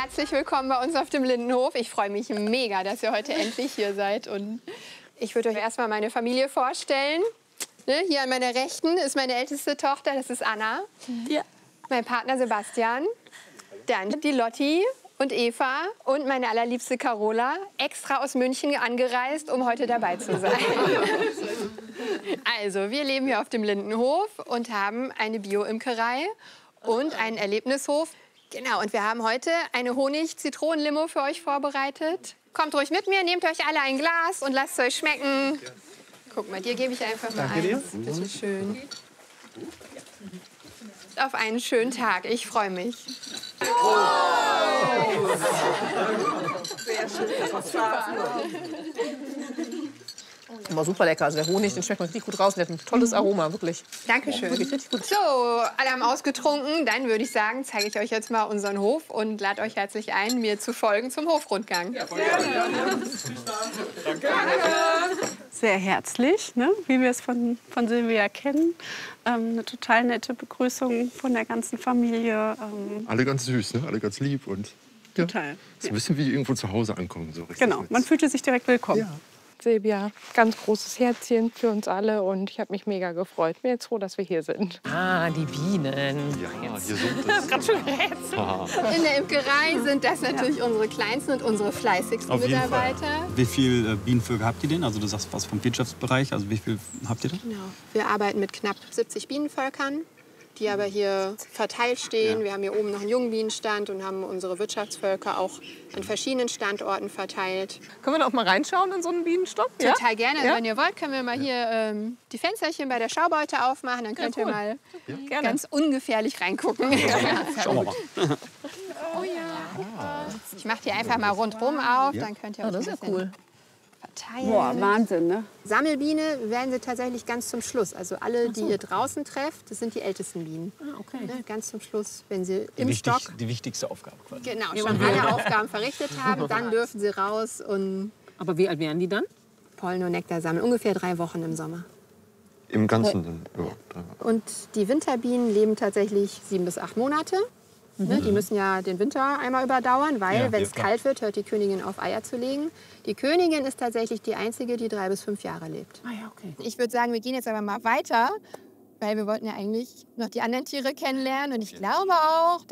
Herzlich willkommen bei uns auf dem Lindenhof. Ich freue mich mega, dass ihr heute endlich hier seid. Und ich würde euch erstmal meine Familie vorstellen. Ne, hier an meiner Rechten ist meine älteste Tochter, das ist Anna. Ja. Mein Partner Sebastian. Dann die Lotti und Eva und meine allerliebste Carola, extra aus München angereist, um heute dabei zu sein. Also, wir leben hier auf dem Lindenhof und haben eine Bio-Imkerei und einen Erlebnishof. Genau, und wir haben heute eine Honig-Zitronen-Limo für euch vorbereitet. Kommt ruhig mit mir, nehmt euch alle ein Glas und lasst es euch schmecken. Guck mal, dir gebe ich einfach mal eins. Bitte schön. Auf einen schönen Tag, ich freue mich. Oh. Sehr schön. War super lecker. Also der Honig, den schmeckt man richtig gut raus. Der hat ein tolles Aroma, wirklich. Dankeschön. Wirklich richtig gut. So, alle haben ausgetrunken. Dann würde ich sagen, zeige ich euch jetzt mal unseren Hof und lade euch herzlich ein, mir zu folgen zum Hofrundgang. Ja, Danke. Sehr herzlich, ne? Wie wir es von Silvia kennen. Eine total nette Begrüßung von der ganzen Familie. Alle ganz süß, ne? Alle ganz lieb und ja, Total. so ein bisschen wie irgendwo zu Hause ankommen. So richtig Genau, man fühlte sich direkt willkommen. Ja. Silvia, ganz großes Herzchen für uns alle und ich habe mich mega gefreut. Bin jetzt froh, dass wir hier sind. Ah, die Bienen. Ja, hier sind es. Ganz schön rätselig. In der Imkerei sind das natürlich unsere kleinsten und unsere fleißigsten Auf jeden Mitarbeiter. Wie viele Bienenvölker habt ihr denn? Also du sagst was vom Wirtschaftsbereich. Also wie viel habt ihr denn? Genau. Wir arbeiten mit knapp 70 Bienenvölkern, die aber hier verteilt stehen. Ja. Wir haben hier oben noch einen Jungbienenstand und haben unsere Wirtschaftsvölker auch an verschiedenen Standorten verteilt. Können wir da auch mal reinschauen in so einen Bienenstock? Total gerne. Also Ja? wenn ihr wollt, können wir mal hier die Fensterchen bei der Schaubeute aufmachen. Dann könnt ihr mal ganz ungefährlich reingucken. Schauen wir mal. Oh ja. Ich mache die einfach mal rundherum auf. Dann könnt ihr euch Das ist ein ja bisschen cool. verteilen. Boah, Wahnsinn, ne? Sammelbiene werden sie tatsächlich ganz zum Schluss. Also alle, die ihr draußen trefft, das sind die ältesten Bienen. Okay. Ne, ganz zum Schluss, wenn sie im Stock Die wichtigste Aufgabe quasi. genau, schon alle Aufgaben verrichtet haben, dann dürfen sie raus und Aber wie alt wären die dann? Pollen und Nektar sammeln. Ungefähr 3 Wochen im Sommer. Im Ganzen dann. Ja, Und die Winterbienen leben tatsächlich 7 bis 8 Monate. Ne, die müssen ja den Winter einmal überdauern, weil Ja, wenn ja, es klar. kalt wird, hört die Königin auf, Eier zu legen. Die Königin ist tatsächlich die einzige, die 3 bis 5 Jahre lebt. Ah ja, okay. Ich würde sagen, wir gehen jetzt aber mal weiter, weil wir wollten ja eigentlich noch die anderen Tiere kennenlernen. Und ich glaube auch,